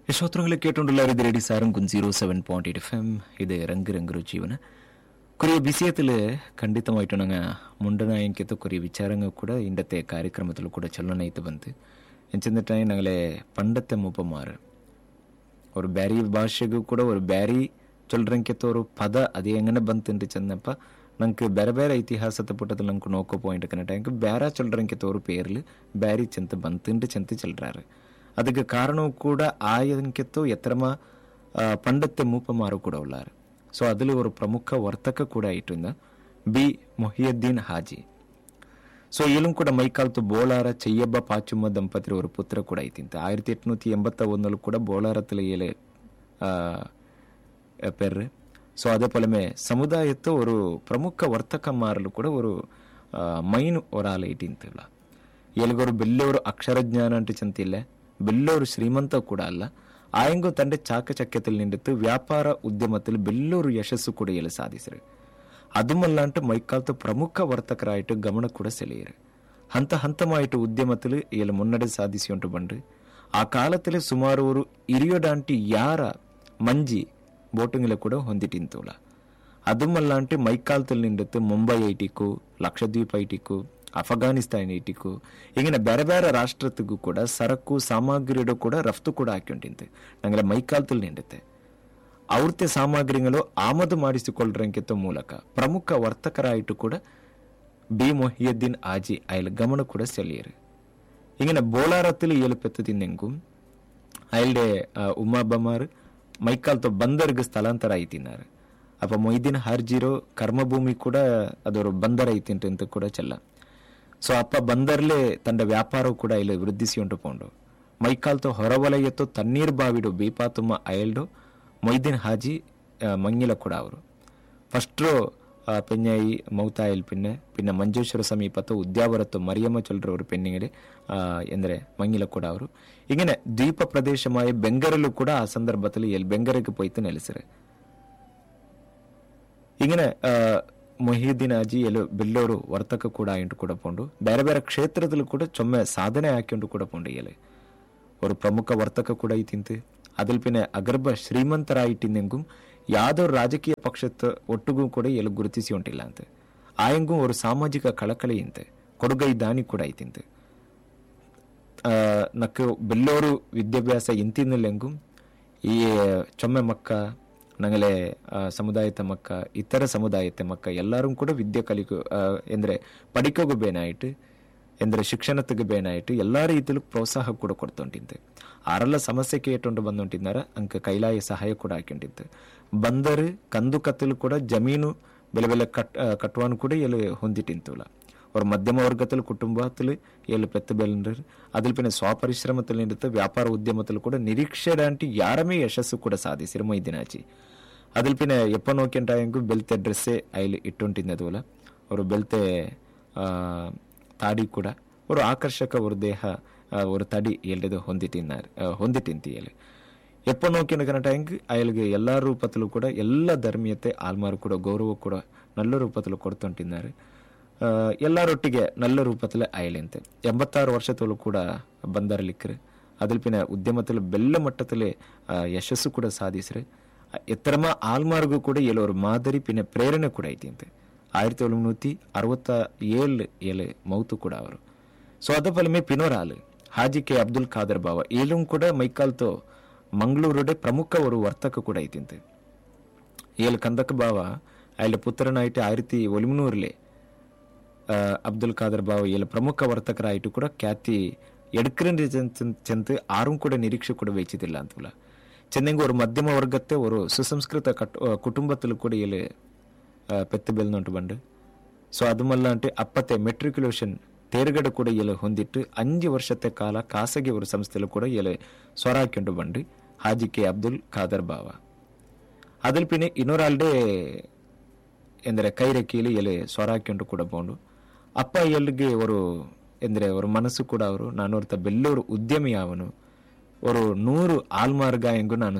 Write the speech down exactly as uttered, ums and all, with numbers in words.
ಶ್ರೋತೃಗಳೇ കേട്ടുകൊണ്ടുള്ള radio സാരംകുൻ zero seven point eight F M ഇത് ರಂಗು ರಂಗರು ಜೀವನ ಕೊರಿಯ ವಿಷಯത്തിൽ ಖಂಡಿತವಾಯಿತು ನಂಗೆ ಮುಂಡನಾಯಂಕಿತ ಕೊರಿಯ ವಿಚಾರಂಗ ಕೂಡ ಇಂಡത്തെ ಕಾರ್ಯಕ್ರಮത്തിൽ ಕೂಡ ಚಲನೈತು ಬಂತು ಎಂಚಂದಿಟ್ಟಾಗಿ ഞങ്ങളെ പണ്ടത്തെ മൂപ്പന്മാർ ഒരു ಬ್ಯಾರಿ ಭಾಷೆಗೂ ಕೂಡ ഒരു ಬ್ಯಾರಿ ಚೊಲ್ರಂಕಿತ ഒരു ಪದ ಅದು എങ്ങനെ ಬಂತು ಚೆನ್ನಪ್ಪ ನಂಗೆ ಬೇರೆ ಬೇರೆ ಇತಿಹಾಸದ ಪುಟದಲ್ಲಿ ನಂಗೆ ನೋಕೋ ಪಾಯಿಂಟ್ ಕನೆಕ್ಟ್ ನಂಗೆ ಬೇರೆ ಚೊಲ್ರಂಕಿತ ஒரு പേരിൽ ಬ್ಯಾರಿ ಚೆಂತ ಬಂತು ಚೆಂತ ಚೆಲ್ರಾರು ಅದಕ್ಕೆ ಕಾರಣವೂ ಕೂಡ ಆಯಂಕಿತ್ತು ಎತ್ತರಮ ಪಂಡತ್ತೆ ಮೂಪಮಾರು ಕೂಡ ಉಳ್ಳಾರು ಸೊ ಅದಲ್ಲಿ ಒಂದು ಪ್ರಮುಖ ವರ್ತಕ ಕೂಡ ಇಟ್ಟಿಂದ ಬಿ ಮೊಹಿಯುದ್ದೀನ್ ಹಾಜಿ ಸೊ ಇಲ್ಲೂ ಕೂಡ ಮೈಕಾಲ್ತು ಬೋಳಾರ ಚೆಯ್ಯಬ್ಬ ಪಾಚುಮ್ಮ ದಂಪತಿರ ಒಂದು ಪುತ್ರ ಕೂಡ ಐತಿಂತ ಆಯಿರത്തി എട്ടുനൂറ്റി എൺപത്തി ഒന്നിൽ ಕೂಡ ಬೋಳಾರത്തിൽ ಏಲೆ ಪೆರ್ರೆ ಸೊ ಅದೇ ಪೊಲಮೆ ಸಮುದಾಯತ್ತು ಒಂದು ಪ್ರಮುಖ ವರ್ತಕಮಾರಲು ಕೂಡ ಒಂದು ಮೈನ್ ಒರಾಲ ಇಟ್ಟಿಂತಿಲ್ಲ ಎಲ್ಲಿಗೊರು ಬೆಲ್ಲವರು ಅಕ್ಷರ ಜ್ಞಾನ ಅಂಟು ಚಂತಿಲ್ಲ ಬೆಲ್ಲೂರು ಶ್ರೀಮಂತ ಕೂಡ ಅಲ್ಲ ಆಯಂಗು ತಂಡೆ ಚಾಕಚಕ್ಯത്തിൽ ನಿಂತು ವ್ಯಾಪಾರ ಉದ್ಯಮത്തിൽ ಬೆಲ್ಲೂರು ಯಶಸ್ಸು ಕೂಡ ಎಲ್ಲಿ ಸಾಧಿಸ್ರು അതുമല്ലാണ്ട് മൈക്കാലത്ത് പ്രമുഖ വർത്തകരായിട്ട് ഗമന ಕೂಡ ಸೆಳೆಯರು ಹಂತ ಹಂತಮಾയിട്ട് ಉದ್ಯಮത്തിൽ ಎಲ್ಲಿ ಮುನ್ನಡೆ ಸಾಧಿಸಿಯುಂಟು ಬಂದು ಆ ಕಾಲದಲ್ಲಿ ಸುಮಾರು ಒಂದು ಇರಿಯೋಡಾಂಟಿ ಯಾರ ಮಂಜಿ ಬೋಟಿಂಗ್ಲೆ ಕೂಡ ಹೊಂದಿಟ್ಟಿಂತುಳ അതുമല്ലാണ്ട് മൈക്കാലത്തിൽ ನಿಂತು ಮುಂಬೈ ಐಟಿಕು ಲಕ್ಷದ್ವೀಪ ಐಟಿಕು ಅಫ್ಘಾನಿಸ್ತಾನ್ ಐಟಿಕು ಹಿಂಗೆ ಬೇರೆ ಬೇರೆ ರಾಷ್ಟ್ರತ್ತಿಗೂ ಕೂಡ ಸರಕು ಸಾಮಗ್ರಿಗಳು ಕೂಡ ರಫ್ತು ಕೂಡ ಹಾಕಿಂಟಿಂತು ನಂಗೆ ಮೈಕಾಲದಲ್ಲಿ ನಿಂಡುತ್ತೆ ಅವ್ರತೆ ಸಾಮಗ್ರಿಗಳು ಆಮದು ಮಾಡಿಸಿಕೊಳ್ಳರಂಕಿತ ಮೂಲಕ ಪ್ರಮುಖ ವರ್ತಕರಾಯಿತು ಕೂಡ ಬಿ ಮೊಹಿಯುದ್ದೀನ್ ಹಾಜಿ ಅಯಲ್ ಗಮನ ಕೂಡ ಸೆಳೆಯರು ಹಿಂಗೆ ಬೋಳಾರത്തിൽ ಏಳು ಪೆತ್ತದಿಂದೆಂಗೂ ಅಯಲ್ಡೆ ಉಮಾಬಮಾರ್ ಮೈಕಾಲ್తో ಬಂದರ್ಗೆ ಸ್ಥಳಾಂತರ ಆಯ್ತಿದ್ದಾರೆ ಅಪ್ಪ ಮೊಹಿಯುದ್ದೀನ್ ಹಾಜಿರೋ ಕರ್ಮಭೂಮಿ ಕೂಡ ಅದರ ಬಂದರ್ ಐತಿಂಟು ಅಂತ ಕೂಡ ಚೆಲ್ಲ ಸೊ ಅಪ್ಪ ಬಂದರ್ಲೆ ತಂಡ ವ್ಯಾಪಾರವು ಕೂಡ ಇಲ್ಲಿ ವೃದ್ಧಿಸಿಯುಂಟು ಪೋಂಡು ಮೈಕಾಲ್తో ಹೊರವಲಯತ್ತು ತಣ್ಣೀರ್ ಬಾವಿಡು ಬೀಪಾತುಮ್ಮ ಅಯಲ್ಡು ಮೊಹಿಯುದ್ದೀನ್ ಹಾಜಿ ಮಂಗಿಲ ಕೂಡ ಅವರು ಫಸ್ಟ್ರು ಪೆಣ್ಣಾಯಿ ಮೌತಾಯಲ್ ಪಿನ್ನೆ ಪಿನ್ನ ಮಂಜೇಶ್ವರ ಸಮೀಪತ್ತು ಉದ್ಯಾವರತ್ತು ಮರಿಯಮ್ಮ ಚೊಲ್ರವರು ಪೆಣ್ಣಿಗೆ ಎಂದರೆ ಮಂಗಿಲ ಕೂಡ ಅವರು ಹೀಗೇನೆ ದ್ವೀಪ ಪ್ರದೇಶമായ ಬೆಂಗರಲ್ಲೂ ಕೂಡ ಆ ಸಂದರ್ಭದಲ್ಲಿ ಎಲ್ಲಿ ಬೆಂಗರಿಗೆ ಪೋಯ್ತು ನೆಲೆಸರೆ ಹೀಗೇನೆ ಮೊಹಿಯುದ್ದೀನ್ ಹಾಜಿ ಎಲ್ಲ ಬೆಲ್ಲೋರು ವರ್ತಕ ಕೂಡ ಆಯಿಂಟು ಕೂಡ ಪೋಂಡು ಬೇರೆ ಬೇರೆ ಕ್ಷೇತ್ರದಲ್ಲೂ ಕೂಡ ಚೊಮ್ಮೆ ಸಾಧನೆ ಹಾಕಿಂಟು ಕೂಡ ಪೋಂಡು ಎಲೆ ஒரு ಪ್ರಮುಖ ವರ್ತಕ ಕೂಡ ಐತಿಂತು ಅದಿಲ್ ಪಿನ್ನೆ ಅಗರ್ಭ ಶ್ರೀಮಂತರಾಯಿಟ್ಟಿಂದೆಂಗೂ ಯಾವುದೋ ರಾಜಕೀಯ ಪಕ್ಷದ ಒಟ್ಟಿಗೂ ಕೂಡ ಎಲ್ಲ ಗುರುತಿಸಿ ಉಂಟಿಲ್ಲ ಅಂತ ಆಯಂಗೂ ಒಂದು ಸಾಮಾಜಿಕ ಕಳಕಳಿಯಂತೆ ಕೊಡುಗೈ ದಾನಿ ಕೂಡ ಐತಿಂತು ನಕ್ಕು ಬೆಲ್ಲೋರು ವಿದ್ಯಾಭ್ಯಾಸ ಇಂತಿನಲ್ಲೆಂಗೂ ಈ ಚೊಮ್ಮೆ ಮಕ್ಕ ನಂಗಲೆ ಸಮುದಾಯದ ಮಕ್ಕ ಇತರ ಸಮುದಾಯದ ಮಕ್ಕ ಎಲ್ಲರೂ ಕೂಡ ವಿದ್ಯೆ ಕಲಿಕು ಎಂದರೆ ಪಡಿಕೋಗು ಬೇನಾಯಿಟ್ಟು ಎಂದರೆ ಶಿಕ್ಷಣಕ್ಕೆ ಬೇನಾಯಿಟ್ಟು ಎಲ್ಲ ರೀತಿಯಲ್ಲೂ ಪ್ರೋತ್ಸಾಹ ಕೂಡ ಕೊಡ್ತೊಂಟಿಂತೆ ಆರೆಲ್ಲ ಸಮಸ್ಯೆ ಕೇಟೊಂಡು ಬಂದುಂಟಿದ್ದಾರೆ ಅಂಕ ಕೈಲಾಯ ಸಹಾಯ ಕೂಡ ಹಾಕೊಂಡಿತ್ತು ಬಂದರು ಕಂದು ಕತ್ತಲು ಕೂಡ ಜಮೀನು ಬೆಲೆ ಬೆಲೆ ಕಟ್ ಕಟ್ಟುವಾನು ಕೂಡ ಎಲ್ಲಿ ಹೊಂದಿಟ್ಟಿಂತಲ್ಲ ಅವ್ರ ಮಧ್ಯಮ ವರ್ಗದಲ್ಲಿ ಕುಟುಂಬത്തിൽ ಎಲ್ಲಿ ಪೆತ್ತು ಬೆಲ್ಲರು ಅದಿಲ್ ಪಿನ್ನ ಸ್ವಪರಿಶ್ರಮದಲ್ಲಿ ನಿಂತು ವ್ಯಾಪಾರ ಉದ್ಯಮದಲ್ಲಿ ಕೂಡ ನಿರೀಕ್ಷೆಡಾಂಟಿ ಯಾರಮೇ ಯಶಸ್ಸು ಕೂಡ ಸಾಧಿಸಿರು ಮೊಹಿಯುದ್ದೀನ್ ಹಾಜಿ ಅದಿಲ್ ಪಿನ್ನ ಎಪ್ಪ ನೋಕೆಂಟಾಯಂಗೂ ಬೆಲ್ತೆ ಡ್ರೆಸ್ಸೇ ಐಲಿ ಇಟ್ಟುಂಟಿದ್ದವಲ್ಲ ಅವರು ಬೆಲ್ತೆ ತಾಡಿ ಕೂಡ ಅವರು ಆಕರ್ಷಕ ಅವರು ದೇಹ ஒரு தடி எல்லது ಹೊಂದಿಟ್ಟಿದ್ದಾರೆ ಹೊಂದಿಟ್ಟಿಂತಿ ಎಲ್ಲಿ ಎಪ್ಪ ನೋಕಿನ ಕನಟಾಯಂಗ್ ಅಯಲ್ಗೆ ಎಲ್ಲ ರೂಪದಲ್ಲೂ ಕೂಡ ಎಲ್ಲ ಧರ್ಮೀಯತೆ ಆಲ್ಮಾರು ಕೂಡ ಗೌರವ ಕೂಡ ನಲ್ಲ ರೂಪದಲ್ಲಿ ಕೊಡ್ತೊಂಟಿದ್ದಾರೆ ಎಲ್ಲರೊಟ್ಟಿಗೆ ನಲ್ಲ ರೂಪದಲ್ಲಿ ಅಯಲೆಂತೆ ಎಂಬತ್ತಾರು ವರ್ಷದಲ್ಲೂ ಕೂಡ ಬಂದರಲಿಕ್ಕರು ಅದಿಲ್ ಪಿನ ಉದ್ಯಮದಲ್ಲಿ ಬೆಲ್ಲ ಮಟ್ಟದಲ್ಲಿ ಯಶಸ್ಸು ಕೂಡ ಸಾಧಿಸ್ರೆ ಎತ್ತರಮ ಆಲ್ಮಾರ್ಗೂ ಕೂಡ ಎಲ್ಲವರು ಮಾದರಿ ಪಿನ ಪ್ರೇರಣೆ ಕೂಡ ಐತಿಂತೆ ಆಯಿರത്തി തൊള്ളായിരത്തി ಅರವತ್ತ ಏಳು ಏಳು ಮೌತು ಕೂಡ ಅವರು ಸೊ ಅದ ಫಲಮೇ ಪಿನೋರಾಲು ಹಾಜಿ ಕೆ ಅಬ್ದುಲ್ ಖಾದರ್ ಬಾವ ಏಲೂ ಕೂಡ ಮೈಕಾಲ್తో ಮಂಗಳೂರುಡೆ ಪ್ರಮುಖ ಒಂದು ವರ್ತಕ ಕೂಡ ಐತಿಂತೆ ಏಳು ಕಂದಕ ಬಾವ ಅಯ್ಯ ಪುತ್ರನಾಯಿಟ್ಟು ಆಯಿರത്തി ಒಲಿಮನೂರ್ಲೆ ಅಬ್ದುಲ್ ಖಾದರ್ ಬಾವ ಏಳು ಪ್ರಮುಖ ವರ್ತಕರಾಯಿಟ್ಟು ಕೂಡ ಖ್ಯಾತಿ ಎಡ್ಕರಂಡಿ ಚೆಂತ ಆರೂ ಕೂಡ ನಿರೀಕ್ಷೆ ಕೂಡ ವೆಚ್ಚಿದಿಲ್ಲ ಅಂತಲ್ಲ ಚೆನ್ನಂಗೆ ಒಂದು ಮಧ್ಯಮ ವರ್ಗತ್ತೆ ಒಂದು ಸುಸಂಸ್ಕೃತ ಕಟ್ ಕುಟುಂಬದಲ್ಲೂ ಕೂಡ ಏಳು ಪೆತ್ತು ಬೆಲ್ನುಂಟು ಬಂಡು ಸೊ അതുമല്ലാണ്ട് ಅಪ್ಪತ್ತೆ ಮೆಟ್ರಿಕ್ಯುಲೇಷನ್ ತೇರ್ಗಡೆ ಕೂಡ ಎಲೆ ಹೊಂದಿಟ್ಟು ಅಂಜು ವರ್ಷത്തെ ಕಾಲ ಖಾಸಗಿ ಒಂದು ಸಂಸ್ಥೆಯಲ್ಲೂ ಕೂಡ ಎಲೆ ಸ್ವರಾಕೊಂಡು ಬಂದು ಹಾಜಿ ಕೆ ಅಬ್ದುಲ್ ಖಾದರ್ ಬಾವ ಅದಿಲ್ ಪಿನ್ನೆ ಇನ್ನೊರಾಲ್ಡೆ ಎಂದರೆ ಕೈರೆಕೀಲಿ ಎಲೆ ಸ್ವರಾಕೊಂಡು ಕೂಡ ಬೋದು ಅಪ್ಪ ಎಲ್ಲಿಗೆ ಅವರು ಎಂದರೆ ಅವರ ಮನಸ್ಸು ಕೂಡ ಅವರು ನಾನು ಹೊರತ ಬೆಲ್ಲೂರು ಉದ್ಯಮಿ ಅವನು ಅವರು ನೂರು ಆಲ್ಮಾರ್ಗ ಎಂಗೂ ನಾನು